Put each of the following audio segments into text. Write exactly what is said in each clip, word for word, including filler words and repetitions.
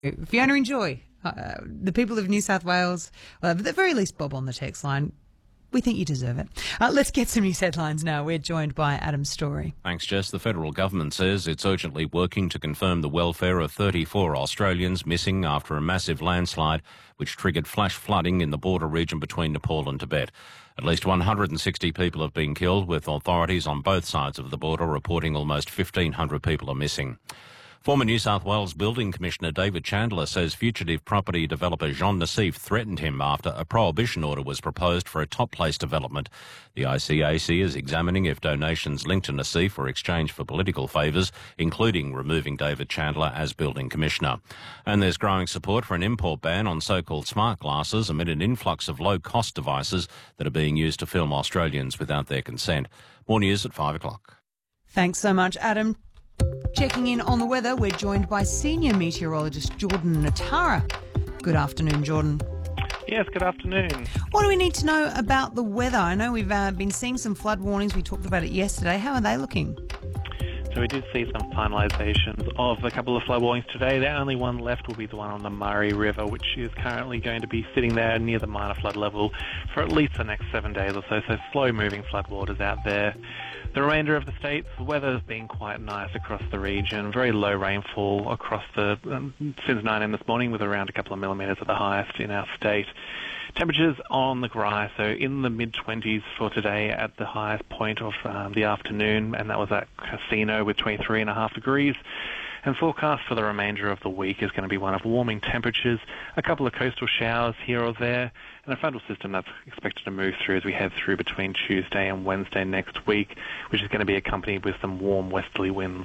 Fiona and Joy, uh, the people of New South Wales, well, at the very least Bob on the text line, we think you deserve it. Uh, let's get some news headlines now. We're joined by Adam Story. Thanks, Jess. The federal government says it's urgently working to confirm the welfare of thirty-four Australians missing after a massive landslide which triggered flash flooding in the border region between Nepal and Tibet. At least one hundred sixty people have been killed, with authorities on both sides of the border reporting almost fifteen hundred people are missing. Former New South Wales Building Commissioner David Chandler says fugitive property developer Jean Nassif threatened him after a prohibition order was proposed for a top place development. The I C A C is examining if donations linked to Nassif were exchanged for political favours, including removing David Chandler as Building Commissioner. And there's growing support for an import ban on so-called smart glasses amid an influx of low-cost devices that are being used to film Australians without their consent. More news at five o'clock. Thanks so much, Adam. Checking in on the weather, we're joined by senior meteorologist Jordan Natara. Good afternoon, Jordan. Yes, good afternoon. What do we need to know about the weather? I know we've uh, been seeing some flood warnings. We talked about it yesterday. How are they looking? So we did see some finalisations of a couple of flood warnings today. The only one left will be the one on the Murray River, which is currently going to be sitting there near the minor flood level for at least the next seven days or so, so slow-moving floodwaters out there. The remainder of the states, the weather's been quite nice across the region. Very low rainfall across the um, since nine a m this morning, with around a couple of millimetres at the highest in our state. Temperatures on the rise, so in the mid-twenties for today at the highest point of um, the afternoon, and that was at Casino with twenty-three and a half degrees. And forecast for the remainder of the week is going to be one of warming temperatures, a couple of coastal showers here or there, and a frontal system that's expected to move through as we head through between Tuesday and Wednesday next week, which is going to be accompanied with some warm westerly winds.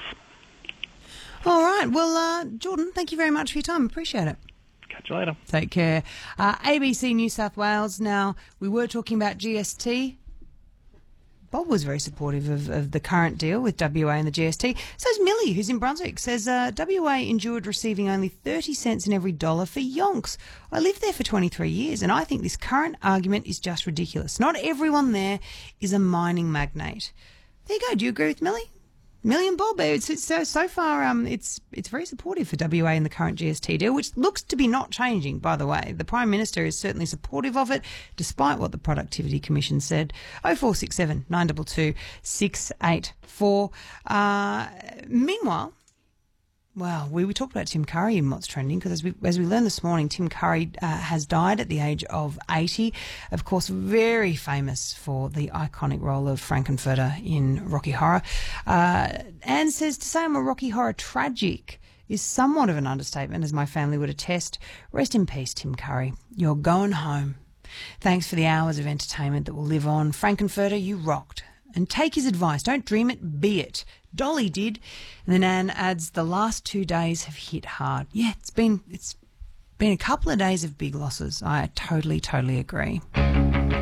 All right. Well, uh, Jordan, thank you very much for your time. Appreciate it. Catch you later. Take care. Uh, A B C New South Wales. Now, we were talking about G S T. Bob was very supportive of, of the current deal with W A and the G S T. So is Millie, who's in Brunswick, says uh, W A endured receiving only thirty cents in every dollar for yonks. I lived there for twenty-three years, and I think this current argument is just ridiculous. Not everyone there is a mining magnate. There you go. Do you agree with Millie? Millie and Bob, it's, it's, so, so far um, it's it's very supportive for W A in the current G S T deal, which looks to be not changing, by the way. The Prime Minister is certainly supportive of it, despite what the Productivity Commission said. oh four six seven, nine two two, six eight four. Uh, meanwhile, well, we, we talked about Tim Curry and what's trending, because as we, as we learned this morning, Tim Curry uh, has died at the age of eighty. Of course, very famous for the iconic role of Frankenfurter in Rocky Horror. Uh, Anne says, to say I'm a Rocky Horror tragic is somewhat of an understatement, as my family would attest. Rest in peace, Tim Curry. You're going home. Thanks for the hours of entertainment that will live on. Frankenfurter, you rocked. And take his advice. Don't dream it, be it. Dolly did. And then Anne adds, the last two days have hit hard. Yeah, it's been it's been a couple of days of big losses. I totally, totally agree.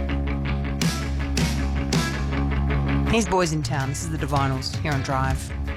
Here's Boys in Town. This is the Divinals here on Drive.